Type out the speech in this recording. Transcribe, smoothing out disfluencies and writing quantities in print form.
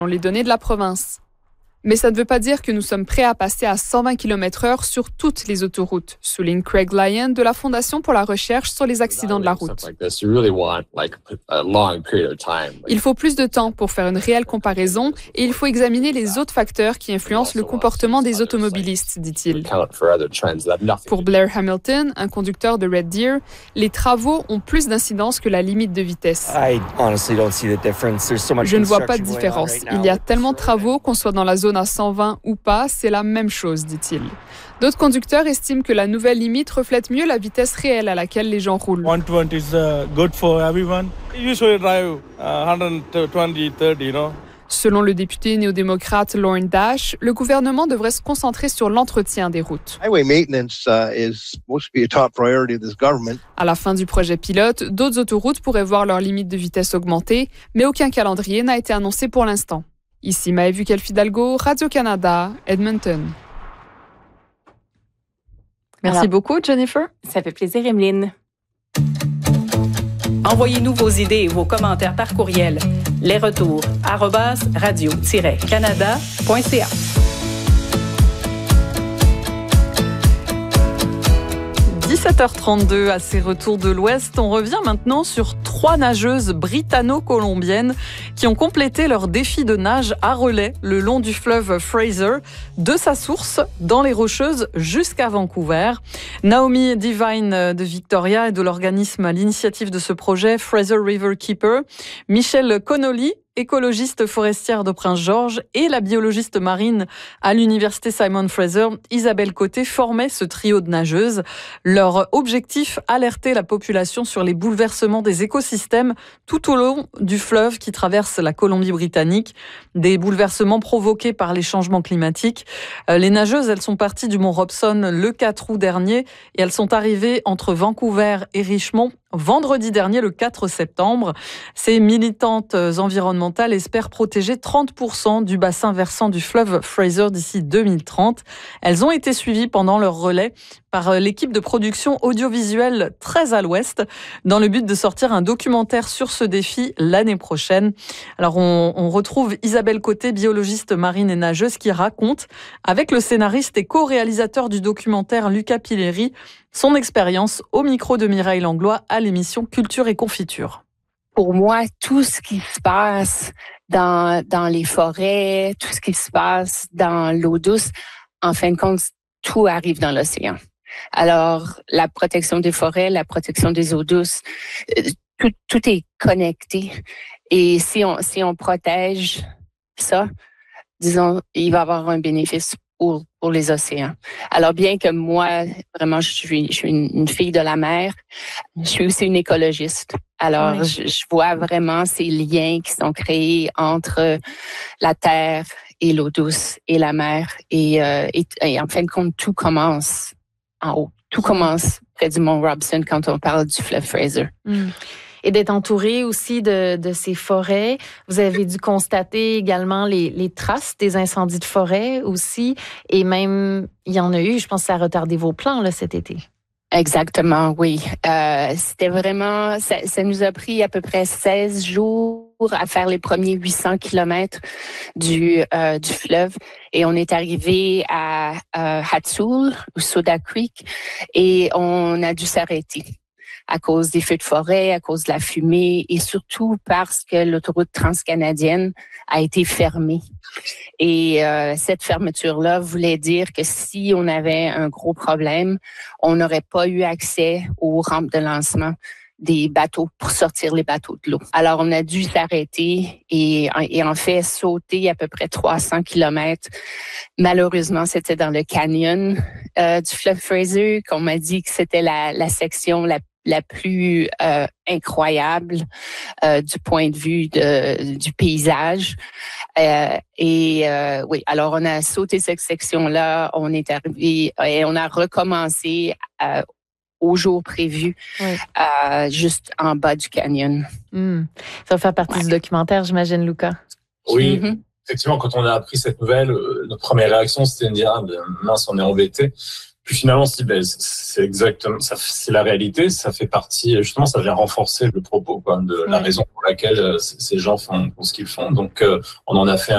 les données de la province. Mais ça ne veut pas dire que nous sommes prêts à passer à 120 km/h sur toutes les autoroutes, souligne Craig Lyon de la Fondation pour la recherche sur les accidents de la route. Il faut plus de temps pour faire une réelle comparaison et il faut examiner les autres facteurs qui influencent le comportement des automobilistes, dit-il. Pour Blair Hamilton, un conducteur de Red Deer, les travaux ont plus d'incidence que la limite de vitesse. Je ne vois pas de différence. Il y a tellement de travaux, qu'on soit dans la zone à 120 ou pas, c'est la même chose, dit-il. D'autres conducteurs estiment que la nouvelle limite reflète mieux la vitesse réelle à laquelle les gens roulent. 120 is good for everyone. Usually drive 120, 30, you know. Selon le député néo-démocrate Lauren Dash, le gouvernement devrait se concentrer sur l'entretien des routes. À la fin du projet pilote, d'autres autoroutes pourraient voir leur limite de vitesse augmenter, mais aucun calendrier n'a été annoncé pour l'instant. Ici Maëvu Fidalgo, Radio-Canada, Edmonton. Merci beaucoup, Jennifer. Ça fait plaisir, Emeline. Envoyez-nous vos idées et vos commentaires par courriel. Les retours @radio-canada.ca. 17h32 à ces retours de l'Ouest. On revient maintenant sur 3 nageuses britanno-colombiennes qui ont complété leur défi de nage à relais le long du fleuve Fraser, de sa source dans les Rocheuses jusqu'à Vancouver. Naomi Devine de Victoria et de l'organisme à l'initiative de ce projet Fraser River Keeper, Michelle Connolly, écologiste forestière de Prince-Georges, et la biologiste marine à l'université Simon Fraser, Isabelle Côté, formaient ce trio de nageuses. Leur objectif, alerter la population sur les bouleversements des écosystèmes tout au long du fleuve qui traverse la Colombie-Britannique, des bouleversements provoqués par les changements climatiques. Les nageuses, elles sont parties du mont Robson le 4 août dernier et elles sont arrivées entre Vancouver et Richmond vendredi dernier, le 4 septembre. Ces militantes environnementales espèrent protéger 30% du bassin versant du fleuve Fraser d'ici 2030. Elles ont été suivies pendant leur relais par l'équipe de production audiovisuelle Très à l'Ouest dans le but de sortir un documentaire sur ce défi l'année prochaine. Alors on retrouve Isabelle Côté, biologiste marine et nageuse, qui raconte avec le scénariste et co-réalisateur du documentaire Lucas Pilleri son expérience au micro de Mireille Langlois à l'émission Culture et Confiture. Pour moi, tout ce qui se passe dans les forêts, tout ce qui se passe dans l'eau douce, en fin de compte, tout arrive dans l'océan. Alors, la protection des forêts, la protection des eaux douces, tout est connecté. Et si on protège ça, disons, il va y avoir un bénéfice pour les océans. Alors, bien que moi, vraiment, je suis une fille de la mer, je suis aussi une écologiste. Alors, oui. je vois vraiment ces liens qui sont créés entre la terre et l'eau douce et la mer. Et en fin de compte, tout commence en haut. Tout commence près du mont Robson quand on parle du fleuve Fraser. Mm. Et d'être entouré aussi de ces forêts. Vous avez dû constater également les traces des incendies de forêt aussi. Et même, il y en a eu, je pense que ça a retardé vos plans là, cet été. Exactement, oui. C'était vraiment, ça nous a pris à peu près 16 jours à faire les premiers 800 kilomètres du fleuve. Et on est arrivé à Hatsul, ou Soda Creek, et on a dû s'arrêter à cause des feux de forêt, à cause de la fumée et surtout parce que l'autoroute transcanadienne a été fermée. Et cette fermeture-là voulait dire que si on avait un gros problème, on n'aurait pas eu accès aux rampes de lancement des bateaux pour sortir les bateaux de l'eau. Alors, on a dû s'arrêter et en fait sauter à peu près 300 kilomètres. Malheureusement, c'était dans le canyon du fleuve Fraser qu'on m'a dit que c'était la section la plus incroyable du point de vue du paysage. Oui, alors on a sauté cette section-là, on est arrivé et on a recommencé au jour prévu, oui. Juste en bas du canyon. Ça va faire partie du documentaire, j'imagine, Lucas. Oui, effectivement, quand on a appris cette nouvelle, notre première réaction, c'était de dire mince, on est embêté. Puis finalement, c'est exactement, c'est la réalité. Ça fait partie, justement, ça vient renforcer le propos, de la raison pour laquelle ces gens font ce qu'ils font. Donc, on en a fait